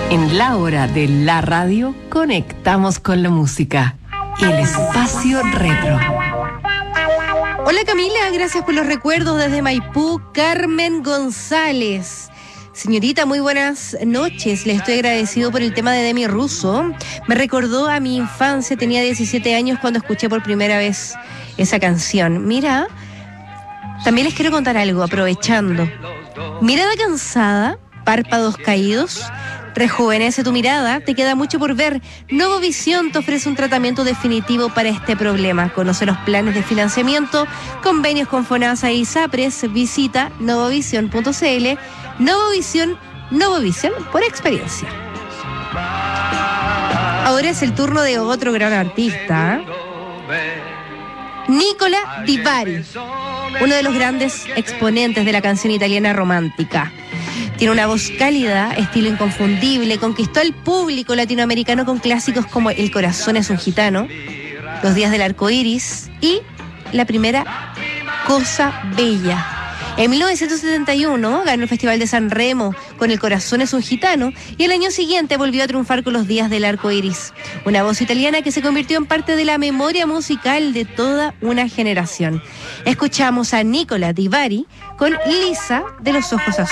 En la hora de la radio, conectamos con la música. El espacio retro. Hola Camila, gracias por los recuerdos desde Maipú. Carmen González. Señorita, muy buenas noches. Le estoy agradecido por el tema de Demi Russo. Me recordó a mi infancia, tenía 17 años cuando escuché por primera vez esa canción. Mira, también les quiero contar algo, aprovechando. Mirada cansada, párpados caídos, rejuvenece tu mirada, te queda mucho por ver. Novovisión te ofrece un tratamiento definitivo para este problema. Conoce los planes de financiamiento, convenios con FONASA y ISAPRES. Visita novovisión.cl. Novovisión por experiencia. Ahora es el turno de otro gran artista, Nicola Di Bari, uno de los grandes exponentes de la canción italiana romántica. Tiene una voz cálida, estilo inconfundible, conquistó al público latinoamericano con clásicos como El corazón es un gitano, Los días del arco iris y la primera Cosa bella. En 1971 ganó el Festival de San Remo con El corazón es un gitano y el año siguiente volvió a triunfar con Los días del arco iris. Una voz italiana que se convirtió en parte de la memoria musical de toda una generación. Escuchamos a Nicola Di Bari con Lisa de los ojos azules.